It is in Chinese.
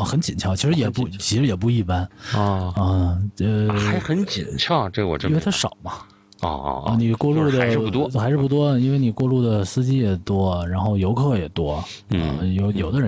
很紧俏，其实也不一般还很紧俏，这我真因为它少嘛。 你过路的还是不多， 因为你过路的司机也多，然后游客也多，有的人。